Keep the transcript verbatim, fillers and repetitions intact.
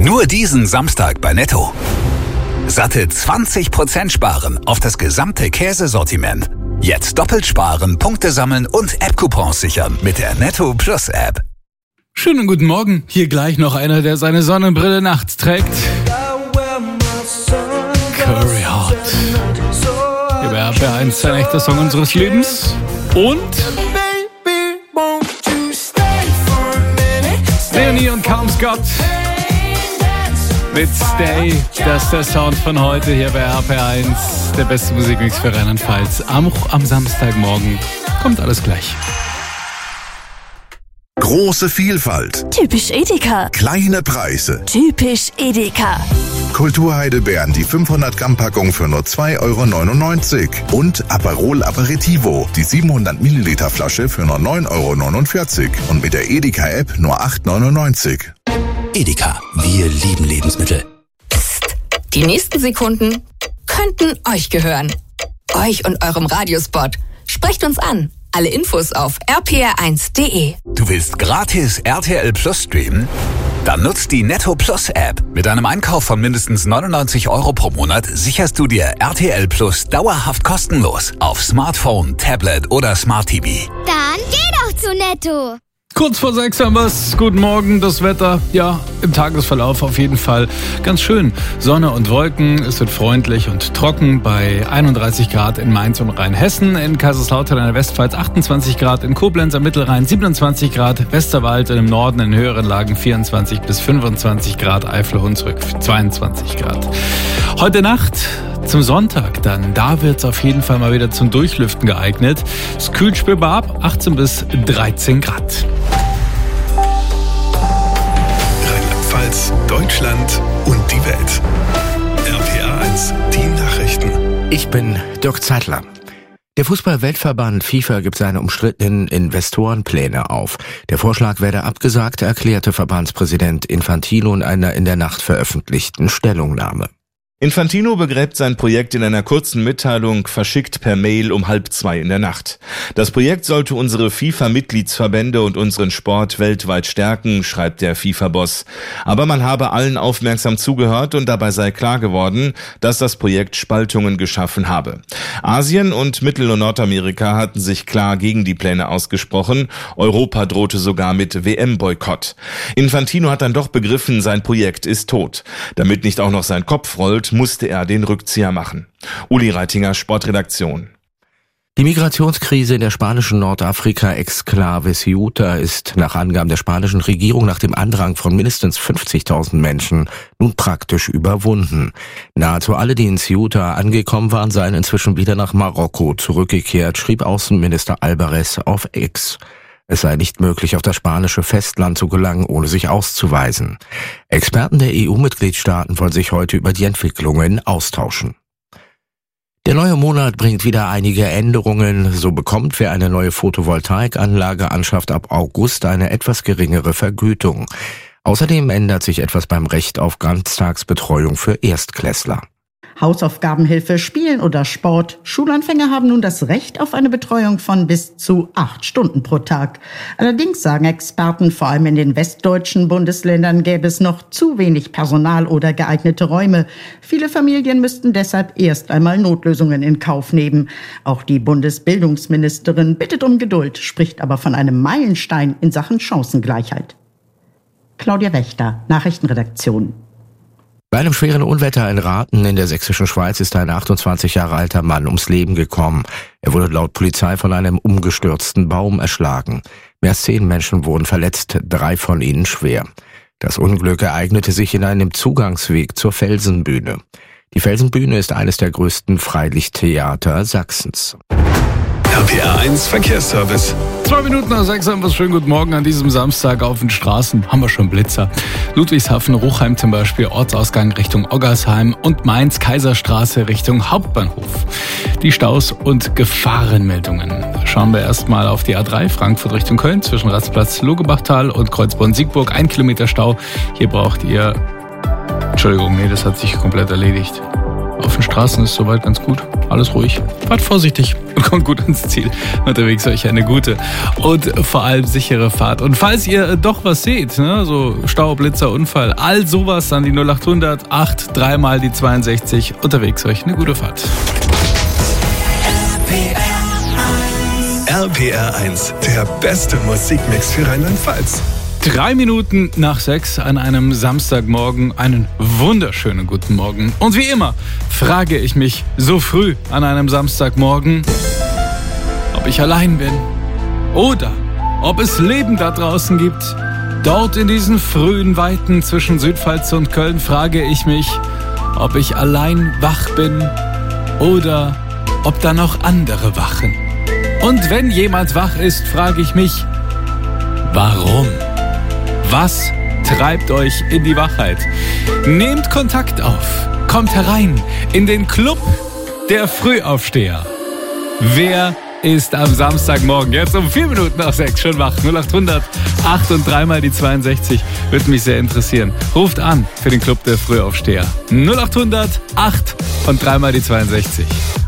Nur diesen Samstag bei Netto. Satte zwanzig Prozent sparen auf das gesamte Käsesortiment. Jetzt doppelt sparen, Punkte sammeln und App-Coupons sichern mit der Netto Plus App. Schönen guten Morgen. Hier gleich noch einer, der seine Sonnenbrille nachts trägt. Curry Hot. Hier bei R P R eins, ein echter Song unseres Lebens. Und Leonie und Calum Scott mit Stay. Das ist der Sound von heute hier bei R P R eins. Der beste Musikmix für Rheinland-Pfalz. Am, am Samstagmorgen kommt alles gleich. Große Vielfalt. Typisch Edeka. Kleine Preise. Typisch Edeka. Kulturheidelbeeren, die fünfhundert Gramm Packung für nur zwei Euro neunundneunzig. Und Aperol Aperitivo, die siebenhundert Milliliter Flasche für nur neun Euro neunundvierzig. Und mit der Edeka-App nur acht Euro neunundneunzig. Edeka, wir lieben Lebensmittel. Psst, die nächsten Sekunden könnten euch gehören. Euch und eurem Radiospot. Sprecht uns an. Alle Infos auf r p r eins punkt d e. Du willst gratis R T L Plus streamen? Dann nutzt die Netto Plus App. Mit einem Einkauf von mindestens neunundneunzig Euro pro Monat sicherst du dir R T L Plus dauerhaft kostenlos auf Smartphone, Tablet oder Smart T V. Dann geh doch zu Netto. Kurz vor sechs haben wir's. Guten Morgen, das Wetter, ja, im Tagesverlauf auf jeden Fall ganz schön. Sonne und Wolken, es wird freundlich und trocken bei einunddreißig Grad in Mainz und Rheinhessen, in Kaiserslautern in der Westpfalz achtundzwanzig Grad, in Koblenz am Mittelrhein siebenundzwanzig Grad, Westerwald und im Norden in höheren Lagen vierundzwanzig bis fünfundzwanzig Grad, Eifel-Hunsrück zweiundzwanzig Grad. Heute Nacht zum Sonntag dann, da wird's auf jeden Fall mal wieder zum Durchlüften geeignet. Es kühlt spürbar ab, achtzehn bis dreizehn Grad. Rheinland-Pfalz, Deutschland und die Welt. R P R eins, die Nachrichten. Ich bin Dirk Zeitler. Der Fußball-Weltverband FIFA gibt seine umstrittenen Investorenpläne auf. Der Vorschlag werde abgesagt, erklärte Verbandspräsident Infantino in einer in der Nacht veröffentlichten Stellungnahme. Infantino begräbt sein Projekt in einer kurzen Mitteilung, verschickt per Mail um halb zwei in der Nacht. Das Projekt sollte unsere FIFA-Mitgliedsverbände und unseren Sport weltweit stärken, schreibt der FIFA-Boss. Aber man habe allen aufmerksam zugehört und dabei sei klar geworden, dass das Projekt Spaltungen geschaffen habe. Asien und Mittel- und Nordamerika hatten sich klar gegen die Pläne ausgesprochen. Europa drohte sogar mit W M-Boykott. Infantino hat dann doch begriffen, sein Projekt ist tot. Damit nicht auch noch sein Kopf rollt, musste er den Rückzieher machen. Uli Reitinger, Sportredaktion. Die Migrationskrise in der spanischen Nordafrika-Exklave Ceuta ist nach Angaben der spanischen Regierung nach dem Andrang von mindestens fünfzigtausend Menschen nun praktisch überwunden. Nahezu alle, die in Ceuta angekommen waren, seien inzwischen wieder nach Marokko zurückgekehrt, schrieb Außenminister Alvarez auf X. Es sei nicht möglich, auf das spanische Festland zu gelangen, ohne sich auszuweisen. Experten der E U-Mitgliedstaaten wollen sich heute über die Entwicklungen austauschen. Der neue Monat bringt wieder einige Änderungen. So bekommt, wer eine neue Photovoltaikanlage anschafft, ab August eine etwas geringere Vergütung. Außerdem ändert sich etwas beim Recht auf Ganztagsbetreuung für Erstklässler. Hausaufgabenhilfe, Spielen oder Sport. Schulanfänger haben nun das Recht auf eine Betreuung von bis zu acht Stunden pro Tag. Allerdings sagen Experten, vor allem in den westdeutschen Bundesländern gäbe es noch zu wenig Personal oder geeignete Räume. Viele Familien müssten deshalb erst einmal Notlösungen in Kauf nehmen. Auch die Bundesbildungsministerin bittet um Geduld, spricht aber von einem Meilenstein in Sachen Chancengleichheit. Claudia Wächter, Nachrichtenredaktion. Bei einem schweren Unwetter in Rathen in der sächsischen Schweiz ist ein achtundzwanzig Jahre alter Mann ums Leben gekommen. Er wurde laut Polizei von einem umgestürzten Baum erschlagen. Mehr als zehn Menschen wurden verletzt, drei von ihnen schwer. Das Unglück ereignete sich in einem Zugangsweg zur Felsenbühne. Die Felsenbühne ist eines der größten Freilichttheater Sachsens. R P R eins Verkehrsservice. Zwei Minuten nach sechs haben wir schönen guten Morgen an diesem Samstag auf den Straßen. Haben wir schon Blitzer. Ludwigshafen, Ruchheim zum Beispiel, Ortsausgang Richtung Oggersheim und Mainz, Kaiserstraße Richtung Hauptbahnhof. Die Staus und Gefahrenmeldungen. Schauen wir erstmal auf die A drei, Frankfurt Richtung Köln, zwischen Rastplatz Logebachtal und Kreuzborn-Siegburg. Ein Kilometer Stau. Hier braucht ihr... Entschuldigung, nee, das hat sich komplett erledigt. Auf den Straßen ist soweit ganz gut. Alles ruhig. Fahrt vorsichtig und kommt gut ans Ziel. Unterwegs euch eine gute und vor allem sichere Fahrt. Und falls ihr doch was seht, ne, so Stau, Blitzer, Unfall, all sowas an die null acht hundert acht, dreimal die zweiundsechzig. Unterwegs euch eine gute Fahrt. R P R eins, der beste Musikmix für Rheinland-Pfalz. Drei Minuten nach sechs an einem Samstagmorgen. Einen wunderschönen guten Morgen. Und wie immer frage ich mich so früh an einem Samstagmorgen, ob ich allein bin oder ob es Leben da draußen gibt. Dort in diesen frühen Weiten zwischen Südpfalz und Köln frage ich mich, ob ich allein wach bin oder ob da noch andere wachen. Und wenn jemand wach ist, frage ich mich, warum? Was treibt euch in die Wachheit? Nehmt Kontakt auf. Kommt herein in den Club der Frühaufsteher. Wer ist am Samstagmorgen jetzt um vier Minuten nach sechs schon wach? null acht hundert acht und dreimal die zweiundsechzig. Würde mich sehr interessieren. Ruft an für den Club der Frühaufsteher. null acht hundert acht und dreimal die zweiundsechzig.